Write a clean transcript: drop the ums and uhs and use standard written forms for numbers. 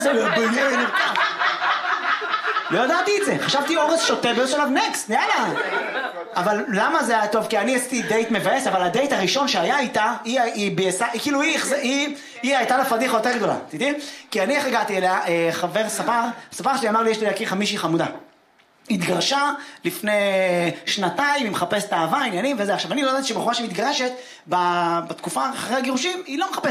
זה לא ידעתי את זה, חשבתי אורס שותה ויש עליו נקסט, יאללה. אבל למה זה היה טוב? כי אני עשיתי דייט מבאס, אבל הדייט הראשון שהיה איתה, היא הייתה לה פדיחה יותר גדולה, תדעי? כי אני איך הגעתי אליה, חבר ספר שלי אמר לי, יש לי להכיר מישהי חמודה. התגרשה לפני שנתיים, היא מחפשת אהבה, עניינים וזה. עכשיו אני לא יודעת שבחורה שמתגרשת בתקופה אחרי הגירושים, היא לא מחפשת